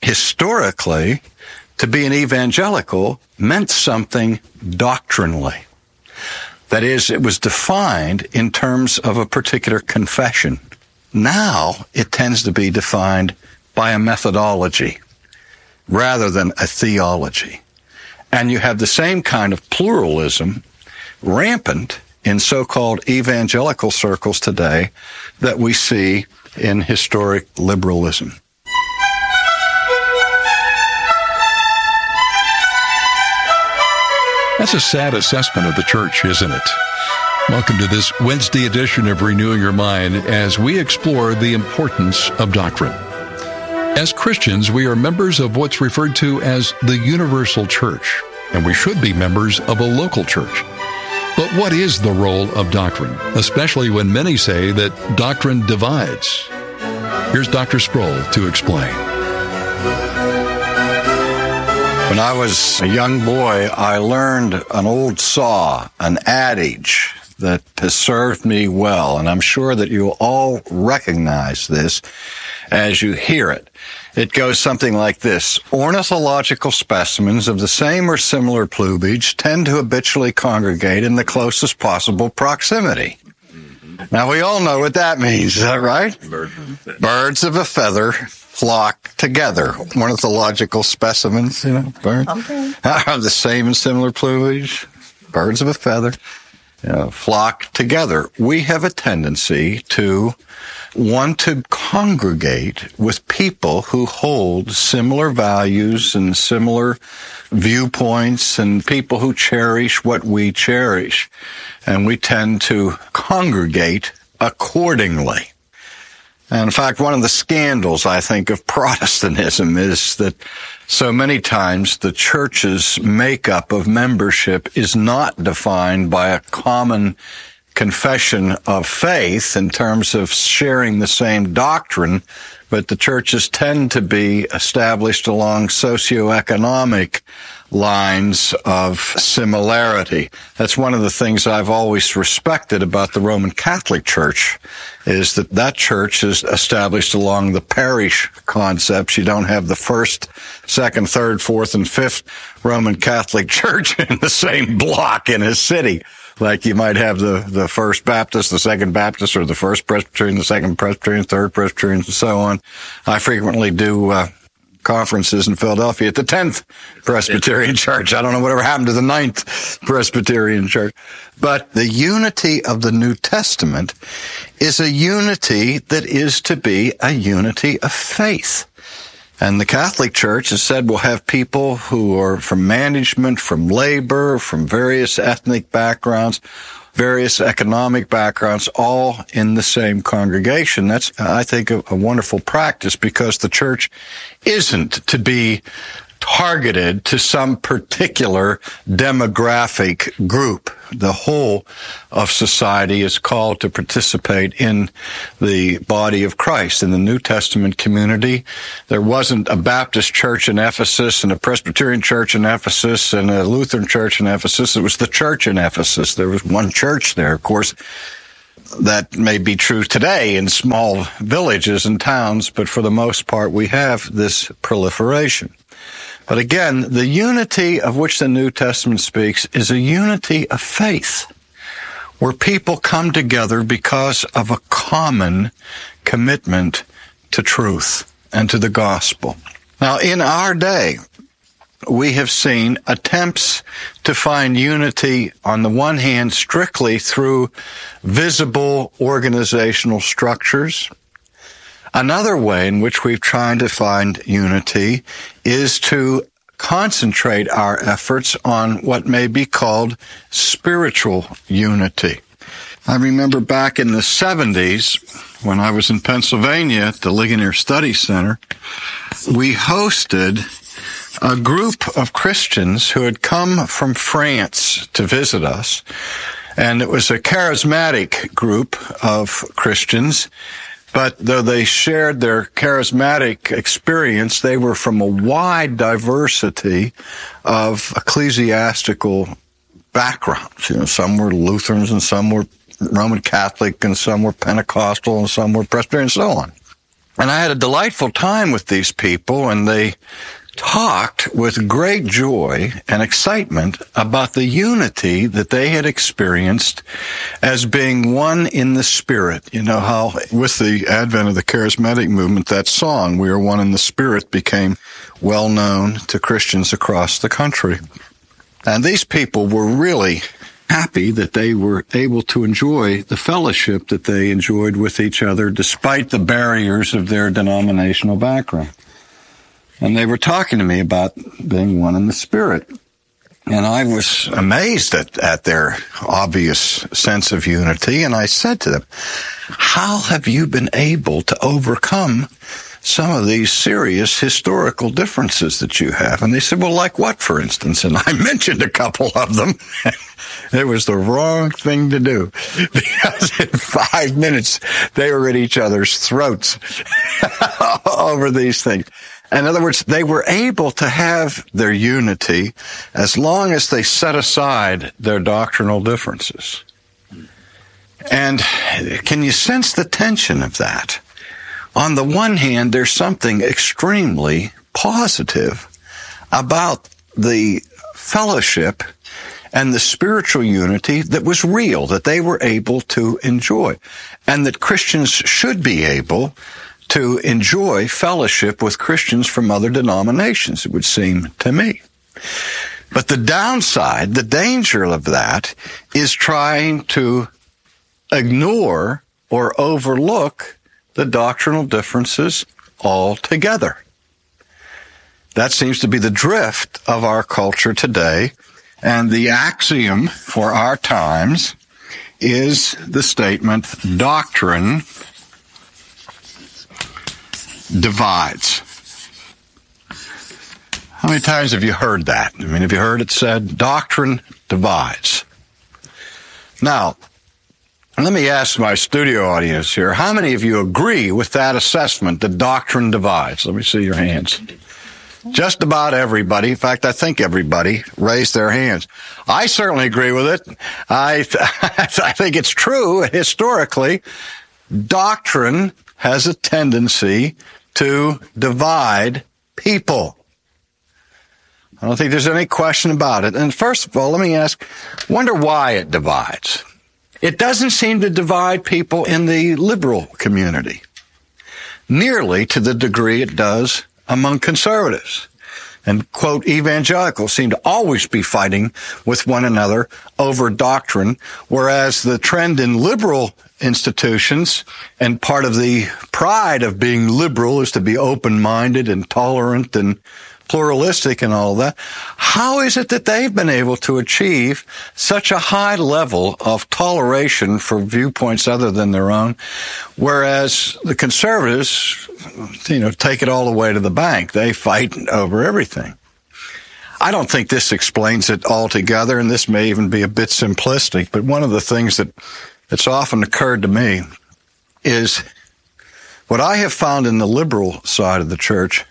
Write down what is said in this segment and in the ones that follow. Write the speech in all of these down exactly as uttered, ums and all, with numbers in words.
historically, to be an evangelical meant something doctrinally. That is, it was defined in terms of a particular confession. Now, it tends to be defined by a methodology rather than a theology. And you have the same kind of pluralism rampant in so-called evangelical circles today that we see in historic liberalism. That's a sad assessment of the church, isn't it? Welcome to this Wednesday edition of Renewing Your Mind as we explore the importance of doctrine. As Christians, we are members of what's referred to as the universal church, and we should be members of a local church. But what is the role of doctrine, especially when many say that doctrine divides? Here's Doctor Sproul to explain. When I was a young boy, I learned an old saw, an adage that has served me well, and I'm sure that you'll all recognize this as you hear it. It goes something like this. Ornithological specimens of the same or similar plumage tend to habitually congregate in the closest possible proximity. Now, we all know what that means, is that right? Birds of a feather. Birds of a feather flock together. Ornithological specimens, you know, birds Okay. of the same and similar plumage, birds of a feather, you know, flock together. We have a tendency to want to congregate with people who hold similar values and similar viewpoints and people who cherish what we cherish. And we tend to congregate accordingly. And in fact, one of the scandals, I think, of Protestantism is that so many times the church's makeup of membership is not defined by a common confession of faith in terms of sharing the same doctrine, but the churches tend to be established along socioeconomic lines of similarity. That's one of the things I've always respected about the Roman Catholic Church, is that that church is established along the parish concepts. You don't have the first, second, third, fourth, and fifth Roman Catholic Church in the same block in a city. Like you might have the, the First Baptist, the Second Baptist, or the First Presbyterian, the Second Presbyterian, Third Presbyterian, and so on. I frequently do uh, conferences in Philadelphia at the tenth Presbyterian Church. I don't know whatever happened to the ninth Presbyterian Church. But the unity of the New Testament is a unity that is to be a unity of faith. And the Catholic Church has said we'll have people who are from management, from labor, from various ethnic backgrounds, various economic backgrounds, all in the same congregation. That's, I think, a, a wonderful practice, because the church isn't to be targeted to some particular demographic group. The whole of society is called to participate in the body of Christ. In the New Testament community, there wasn't a Baptist church in Ephesus and a Presbyterian church in Ephesus and a Lutheran church in Ephesus. It was the church in Ephesus. There was one church there. Of course, that may be true today in small villages and towns, but for the most part, we have this proliferation. But again, the unity of which the New Testament speaks is a unity of faith, where people come together because of a common commitment to truth and to the gospel. Now, in our day, we have seen attempts to find unity, on the one hand, strictly through visible organizational structures. Another way in which we've tried to find unity is to concentrate our efforts on what may be called spiritual unity. I remember back in the seventies, when I was in Pennsylvania at the Ligonier Study Center, we hosted a group of Christians who had come from France to visit us. And it was a charismatic group of Christians. But though they shared their charismatic experience, they were from a wide diversity of ecclesiastical backgrounds. You know, some were Lutherans and some were Roman Catholic and some were Pentecostal and some were Presbyterian and so on. And I had a delightful time with these people, and they talked with great joy and excitement about the unity that they had experienced as being one in the Spirit. You know how with the advent of the charismatic movement, that song, "We Are One in the Spirit," became well known to Christians across the country. And these people were really happy that they were able to enjoy the fellowship that they enjoyed with each other despite the barriers of their denominational background. And they were talking to me about being one in the Spirit. And I was amazed at, at their obvious sense of unity. And I said to them, how have you been able to overcome some of these serious historical differences that you have? And they said, well, like what, for instance? And I mentioned a couple of them. It was the wrong thing to do, because in five minutes they were at each other's throats over these things. In other words, they were able to have their unity as long as they set aside their doctrinal differences. And can you sense the tension of that? On the one hand, there's something extremely positive about the fellowship and the spiritual unity that was real, that they were able to enjoy, and that Christians should be able to enjoy fellowship with Christians from other denominations, it would seem to me. But the downside, the danger of that, is trying to ignore or overlook the doctrinal differences altogether. That seems to be the drift of our culture today, and the axiom for our times is the statement, doctrine divides. How many times have you heard that? I mean, have you heard it said, doctrine divides? Now, let me ask my studio audience here, how many of you agree with that assessment that doctrine divides? Let me see your hands. Just about everybody. In fact, I think everybody raised their hands. I certainly agree with it. I, I think it's true historically. Doctrine has a tendency to divide people. I don't think there's any question about it. And first of all, let me ask, wonder why it divides. It doesn't seem to divide people in the liberal community nearly to the degree it does among conservatives. And, quote, evangelicals seem to always be fighting with one another over doctrine, whereas the trend in liberal institutions, and part of the pride of being liberal is to be open-minded and tolerant and pluralistic and all that. How is it that they've been able to achieve such a high level of toleration for viewpoints other than their own, whereas the conservatives, you know, take it all the way to the bank? They fight over everything. I don't think this explains it altogether, and this may even be a bit simplistic, but one of the things that that's often occurred to me is what I have found in the liberal side of the church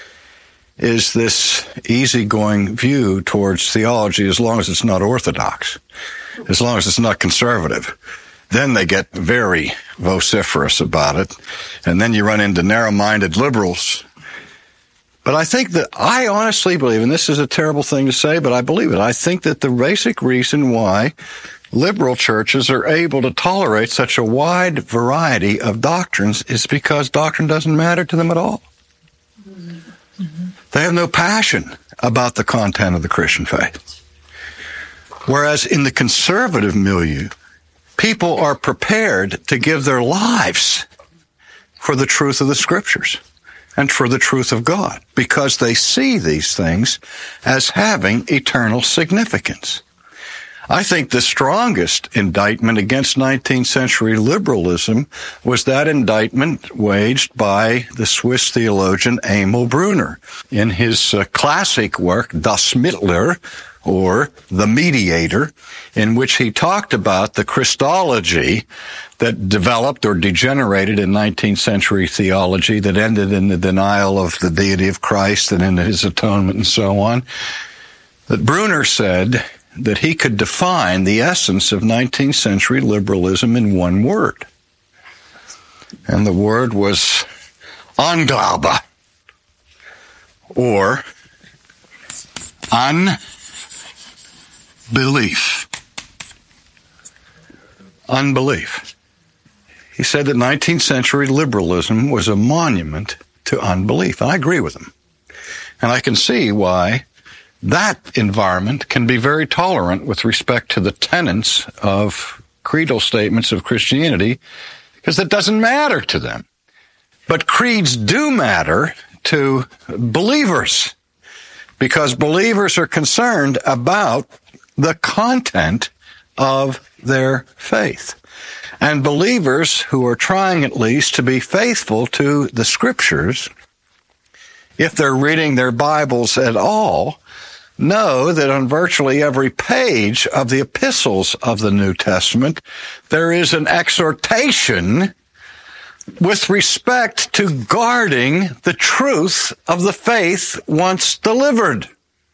is this easygoing view towards theology as long as it's not orthodox, as long as it's not conservative. Then they get very vociferous about it, and then you run into narrow-minded liberals. But I think that I honestly believe, and this is a terrible thing to say, but I believe it, I think that the basic reason why liberal churches are able to tolerate such a wide variety of doctrines is because doctrine doesn't matter to them at all. Mm-hmm. They have no passion about the content of the Christian faith. Whereas in the conservative milieu, people are prepared to give their lives for the truth of the Scriptures and for the truth of God, because they see these things as having eternal significance. I think the strongest indictment against nineteenth century liberalism was that indictment waged by the Swiss theologian Emil Brunner in his uh, classic work, Das Mittler, or The Mediator, in which he talked about the Christology that developed or degenerated in nineteenth century theology that ended in the denial of the deity of Christ and in his atonement and so on. That Brunner said that he could define the essence of nineteenth century liberalism in one word. And the word was Unglaube, or unbelief. Unbelief. He said that nineteenth century liberalism was a monument to unbelief. And I agree with him. And I can see why that environment can be very tolerant with respect to the tenets of creedal statements of Christianity, because it doesn't matter to them. But creeds do matter to believers, because believers are concerned about the content of their faith. And believers who are trying at least to be faithful to the Scriptures, if they're reading their Bibles at all, know that on virtually every page of the epistles of the New Testament, there is an exhortation with respect to guarding the truth of the faith once delivered.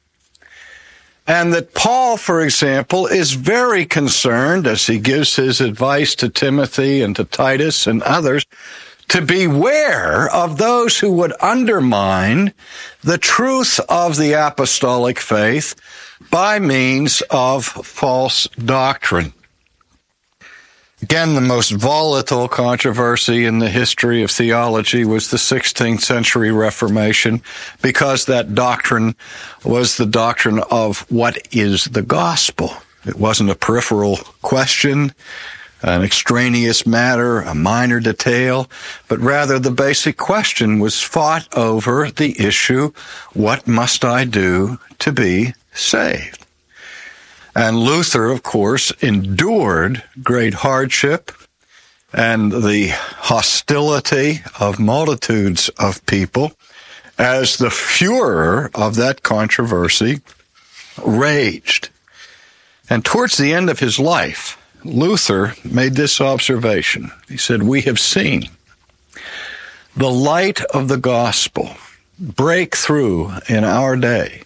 And that Paul, for example, is very concerned, as he gives his advice to Timothy and to Titus and others, to beware of those who would undermine the truth of the apostolic faith by means of false doctrine. Again, the most volatile controversy in the history of theology was the sixteenth century Reformation, because that doctrine was the doctrine of what is the gospel. It wasn't a peripheral question, an extraneous matter, a minor detail, but rather the basic question was fought over the issue, what must I do to be saved? And Luther, of course, endured great hardship and the hostility of multitudes of people as the furor of that controversy raged. And towards the end of his life, Luther made this observation. He said, "We have seen the light of the gospel break through in our day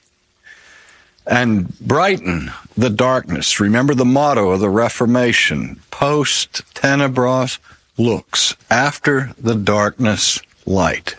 and brighten the darkness." Remember the motto of the Reformation, post tenebras lux, after the darkness light.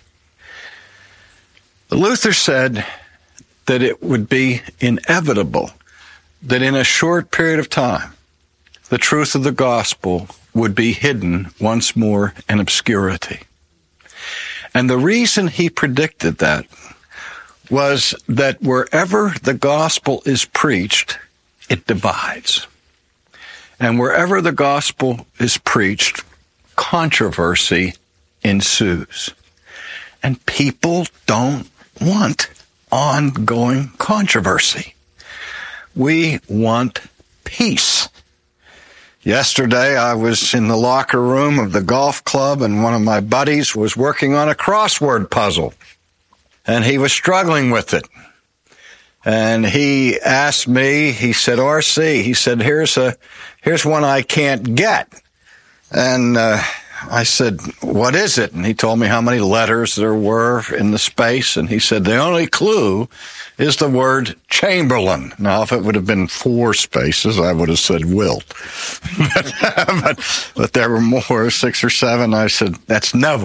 Luther said that it would be inevitable that in a short period of time, the truth of the gospel would be hidden once more in obscurity. And the reason he predicted that was that wherever the gospel is preached, it divides. And wherever the gospel is preached, controversy ensues. And people don't want ongoing controversy. We want peace. Yesterday, I was in the locker room of the golf club, and one of my buddies was working on a crossword puzzle, and he was struggling with it. And he asked me, he said, R C, he said, here's a, here's one I can't get. And uh, I said, what is it? And he told me how many letters there were in the space, and he said, the only clue is the word Chamberlain. Now, if it would have been four spaces, I would have said Wilt. but, but, but there were more, six or seven. I said, that's Neville.